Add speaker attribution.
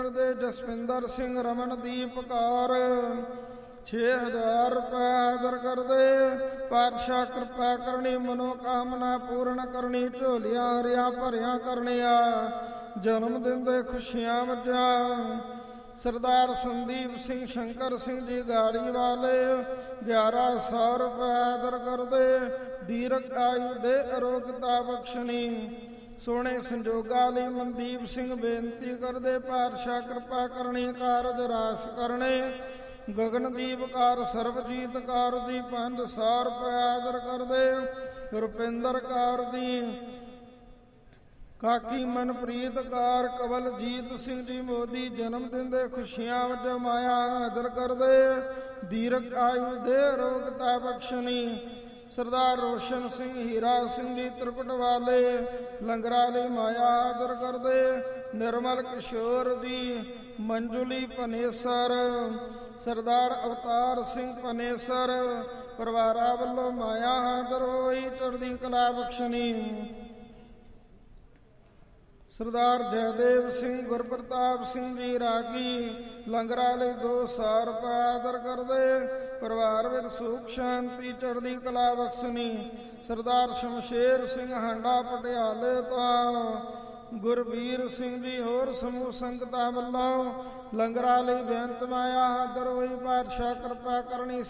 Speaker 1: ਦੇ ਜਸਵਿੰਦਰ ਸਿੰਘ ਰਮਨਦੀਪ ਕੌਰ 6000 ਰੁਪਏ ਆਦਰ ਕਰਦੇ। ਪਾਤਸ਼ਾਹ ਕਿਰਪਾ ਕਰਨੀ, ਮਨੋਕਾਮਨਾ ਪੂਰਨ ਕਰਨੀ, ਝੋਲੀਆਂ ਹਰਿਆ ਭਰਿਆ ਕਰਨੀਆਂ, ਜਨਮ ਦਿਨ ਦੇ ਖੁਸ਼ੀਆਂ ਵੱਜਾ। ਸਰਦਾਰ ਸੰਦੀਪ ਸਿੰਘ ਸ਼ੰਕਰ ਸਿੰਘ ਜੀ ਗਾੜੀ ਵਾਲੇ 1100 ਰੁਪਏ ਆਦਰ ਕਰਦੇ। ਦੀਰਘ ਆਯੂ ਦੇ ਅਰੋਗਤਾ ਬਖਸ਼ਣੀ। ਸੋਹਣੇ ਸੰਜੋਗਾਂ ਲਈ ਮਨਦੀਪ ਸਿੰਘ ਬੇਨਤੀ ਕਰਦੇ। ਪਾਤਸ਼ਾਹ ਕਿਰਪਾ ਕਰਨੀ, ਕਾਰਜ ਰਾਸ ਕਰਨੇ। ਗਗਨਦੀਪ ਕੌਰ ਸਰਬਜੀਤ ਕੌਰ ਜੀ 500 ਰੁਪਏ ਆਦਰ ਕਰਦੇ। ਰੁਪਿੰਦਰ ਕੌਰ ਜੀ, ਕਾਕੀ ਮਨਪ੍ਰੀਤ ਕੌਰ, ਕਵਲਜੀਤ ਸਿੰਘ ਜੀ ਮੋਦੀ ਜਨਮ ਦਿਨ ਦੇ ਖੁਸ਼ੀਆਂ ਵਜੋਂ ਮਾਇਆ ਆਦਰ ਕਰਦੇ। ਦੀਰਘ ਆਯੂ ਦੇ ਅਰੋਗਤਾ ਬਖਸ਼ਣੀ। ਸਰਦਾਰ ਰੋਸ਼ਨ ਸਿੰਘ ਹੀਰਾ ਸਿੰਘ ਜੀ ਤ੍ਰਿਕੁਟ ਵਾਲੇ ਲੰਗਰਾਂ ਲਈ ਮਾਇਆ ਆਦਰ ਕਰਦੇ। ਨਿਰਮਲ ਕਿਸ਼ੋਰ ਜੀ ਮੰਜੂਲੀ ਪਨੇਸਰ, ਸਰਦਾਰ ਅਵਤਾਰ ਸਿੰਘ ਪਨੇਸਰ ਪਰਿਵਾਰਾਂ ਵੱਲੋਂ ਮਾਇਆ ਆਦਰ ਹੋਈ, ਚੜ੍ਹਦੀ ਕਲਾ ਬਖਸ਼ਣੀ। ਸਰਦਾਰ ਜੈਦੇਵ ਸਿੰਘ ਗੁਰਪ੍ਰਤਾਪ ਸਿੰਘ ਜੀ ਰਾਗੀ ਲੰਗਰਾਂ ਲਈ 200 ਰੁਪਏ ਆਦਰ ਕਰਦੇ। ਪਰਿਵਾਰ ਵਿੱਚ ਸੁਖ ਸ਼ਾਂਤੀ ਚੜ੍ਹਦੀ ਕਲਾ ਬਖਸ਼ਣੀ। ਸਰਦਾਰ ਸ਼ਮਸ਼ੇਰ ਸਿੰਘ ਹਾਂਡਾ ਪਟਿਆਲੇ ਤੋਂ ਗੁਰਬੀਰ ਸਿੰਘ ਜੀ ਹੋਰ ਸਮੂਹ ਸੰਗਤਾਂ ਵੱਲੋਂ ਲੰਗਰਾਂ ਲਈ ਬੇਨਤ ਮਾਇਆ ਆਦਰ ਹੋਈ। ਪਾਤਸ਼ਾਹ ਕਿਰਪਾ ਕਰਨੀ,